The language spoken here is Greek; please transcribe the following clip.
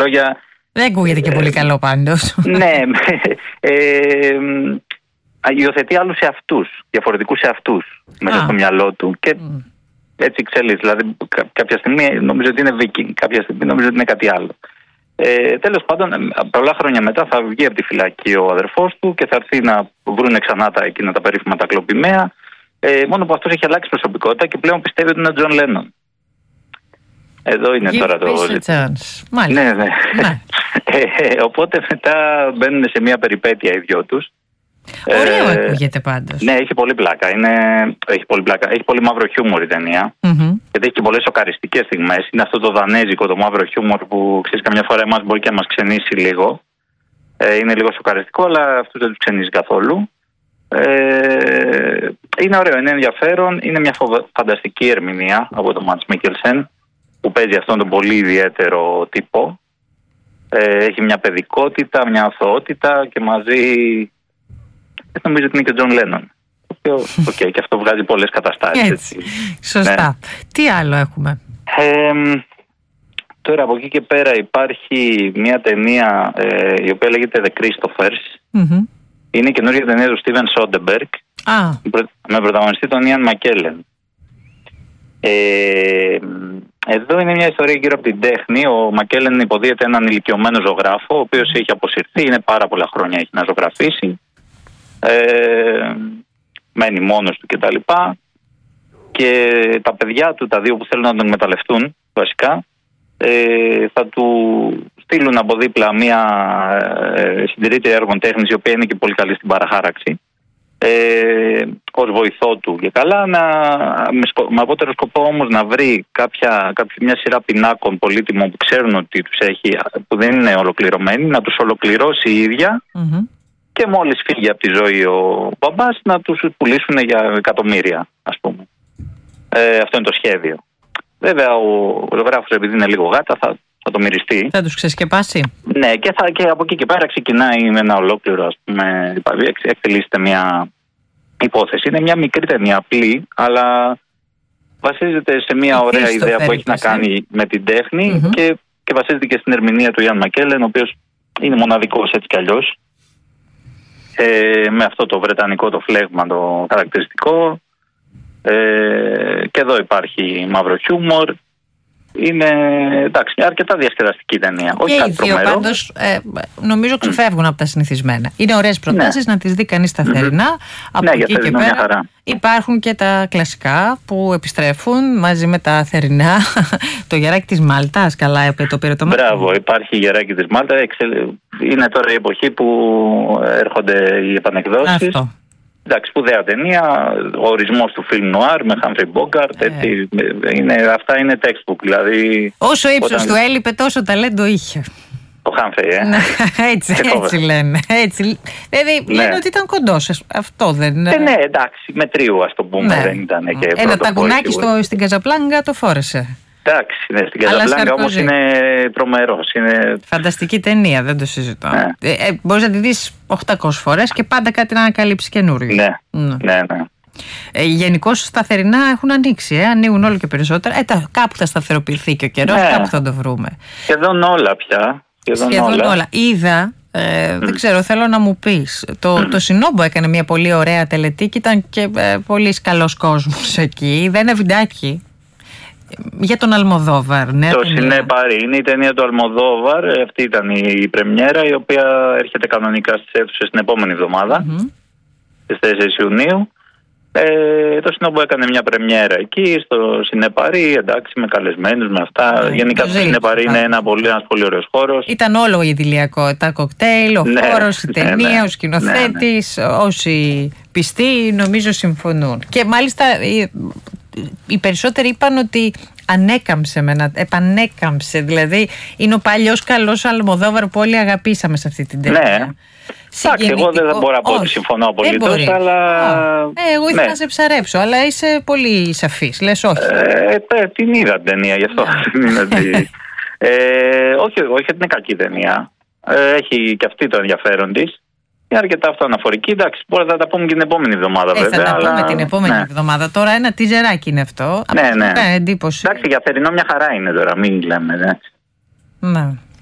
λόγια. Δεν ακούγεται και πολύ καλό πάντως. Ναι. Υιοθετεί άλλους εαυτούς, διαφορετικούς εαυτούς μέσα στο μυαλό του. Και έτσι εξελίσσεται. Δηλαδή, κάποια στιγμή νομίζω ότι είναι Viking, κάποια στιγμή νομίζω ότι είναι κάτι άλλο. Τέλος πάντων, πολλά χρόνια μετά θα βγει από τη φυλακή ο αδερφός του και θα έρθει να βρουν ξανά εκείνα τα περίφημα τα κλοπημαία. Μόνο που αυτός έχει αλλάξει προσωπικότητα και πλέον πιστεύει ότι είναι ο Τζον Λένον. Εδώ είναι τώρα το. Μάλιστα. Ναι. Οπότε μετά μπαίνουν σε μια περιπέτεια οι δυο τους. Ωραίο ακούγεται πάντως. Ναι, έχει πολύ πλάκα. Έχει πολύ μαύρο χιούμορ η ταινία. Γιατί έχει και πολλές σοκαριστικές στιγμές. Είναι αυτό το δανέζικο, το μαύρο χιούμορ που ξέρεις καμιά φορά εμάς μπορεί και να μας ξενήσει λίγο. Είναι λίγο σοκαριστικό, αλλά αυτούς δεν τους ξενίζει καθόλου. Είναι ωραίο, είναι ενδιαφέρον. Είναι μια φανταστική ερμηνεία από τον Μαντς Μίκελσεν που παίζει αυτόν τον πολύ ιδιαίτερο τύπο. Έχει μια παιδικότητα, μια αθωότητα και μαζί νομίζω ότι είναι και ο Τζον Λένον. Και αυτό βγάζει πολλές καταστάσεις. Έτσι. Σωστά. Ναι. Τι άλλο έχουμε? Τώρα από εκεί και πέρα υπάρχει μια ταινία η οποία λέγεται The Christophers. Είναι η καινούργια ταινία του Στίβεν Σόντεμπεργκ με πρωταγωνιστή τον Ιαν Μακέλεν. Εδώ είναι μια ιστορία γύρω από την τέχνη. Ο Μακέλεν υποδίεται έναν ηλικιωμένο ζωγράφο, ο οποίος έχει αποσυρθεί, είναι πάρα πολλά χρόνια έχει να ζωγραφίσει. Μένει μόνος του κτλ. Και τα παιδιά του, τα δύο που θέλουν να τον εκμεταλλευτούν βασικά, θα του στείλουν από δίπλα μια συντηρήτρια έργων τέχνης, η οποία είναι και πολύ καλή στην παραχάραξη, ως βοηθό του και καλά, με απότερο σκοπό όμως να βρει μια σειρά πινάκων πολύτιμων που ξέρουν ότι τους έχει, που δεν είναι ολοκληρωμένοι, να τους ολοκληρώσει η ίδια και μόλις φύγει από τη ζωή ο μπαμπάς να τους πουλήσουν για εκατομμύρια, ας πούμε. Αυτό είναι το σχέδιο. Βέβαια ο ζωγράφος, επειδή είναι λίγο γάτα, θα το μυριστεί. Θα τους ξεσκεπάσει. Ναι, και από εκεί και πέρα ξεκινάει με ένα ολόκληρο, ας πούμε, εκτελήσεται μια υπόθεση. Είναι μια μικρή ταινία, απλή, αλλά βασίζεται σε μια ωραία ιδέα που έχει να κάνει με την τέχνη και βασίζεται και στην ερμηνεία του Ιαν Μακέλεν, ο οποίος είναι μοναδικός έτσι κι αλλιώς. Με αυτό το βρετανικό το φλέγμα το χαρακτηριστικό. Και εδώ υπάρχει μαύρο χιούμορ. Είναι αρκετά διασκεδαστική ταινία. Και οι δύο πάντως νομίζω ξεφεύγουν από τα συνηθισμένα. Είναι ωραίες προτάσεις να τις δει κανείς σταθερινά. Από εκεί και πέρα υπάρχουν και τα κλασικά που επιστρέφουν μαζί με τα θερινά. Το γεράκι της Μάλτας, καλά το πήρε το μάτι. Μπράβο, υπάρχει γεράκι της Μάλτας. Είναι τώρα η εποχή που έρχονται οι επανεκδόσεις. Αυτό. Εντάξει, σπουδαία ταινία, ο ορισμός του φιλμ νουάρ με Χάμφρι Μπόγκαρτ, αυτά είναι textbook, δηλαδή. Όσο ύψος του έλειπε, τόσο ταλέντο είχε. Ο Χάμφρι, έτσι λένε. Δηλαδή λένε ότι ήταν κοντός, αυτό δεν είναι. Ναι, εντάξει, με τρίου ας το πούμε, δεν ήταν και πρώτο. Ένα τακουνάκι στην Καζαμπλάνκα το φόρεσε. Εντάξει, ναι, στην Καζαμπλάνκα όμως είναι τρομερός. Φανταστική ταινία, δεν το συζητώ. Μπορείς να τη δεις 800 φορές και πάντα κάτι να ανακαλύψεις καινούριο. Ναι. Γενικώς στα θερινά έχουν ανοίξει, ανοίγουν όλο και περισσότερα. Κάπου θα σταθεροποιηθεί και ο καιρός, κάπου θα το βρούμε. Σχεδόν όλα πια. Σχεδόν όλα. Είδα, δεν ξέρω, θέλω να μου πεις. Το Σινόμπο έκανε μια πολύ ωραία τελετή και ήταν και πολύ καλός κόσμος εκεί. Δεν είναι βιντεάκι. Για τον Αλμοδόβαρ, ναι. Το Συνέπαρη είναι η ταινία του Αλμοδόβαρ. Αυτή ήταν η πρεμιέρα, η οποία έρχεται κανονικά στις αίθουσες την επόμενη εβδομάδα, στις 4 Ιουνίου. Το Σινόμπο έκανε μια πρεμιέρα εκεί στο Συνέπαρη, εντάξει, με καλεσμένους, με αυτά. Γενικά το Συνέπαρη είναι ένας πολύ ωραίος χώρος. Ήταν όλο idηλιακό. Τα κοκτέιλ, ο χώρος, η ταινία, ο σκηνοθέτης. Όσοι πιστοί νομίζω συμφωνούν. Και μάλιστα οι περισσότεροι είπαν ότι επανέκαμψε, δηλαδή είναι ο παλιός καλός Αλμοδόβαρ που όλοι αγαπήσαμε σε αυτή την ταινία. Ναι. Εντάξει, εγώ δεν μπορώ να πω ότι συμφωνώ απολύτως, αλλά. Εγώ ήθελα να σε ψαρέψω, αλλά είσαι πολύ σαφής. Λες όχι. Την είδα την ταινία, γι' αυτό. Όχι ότι είναι κακή ταινία. Έχει και αυτή το ενδιαφέρον της. Είναι αρκετά αυτοαναφορική. Εντάξει, μπορεί να τα πούμε και την επόμενη εβδομάδα, βέβαια. Θα τα πούμε την επόμενη εβδομάδα. Τώρα ένα τιζεράκι είναι αυτό. Ναι. Εντύπωση. Εντάξει, για θερινό μια χαρά είναι τώρα, μην λέμε. Ναι.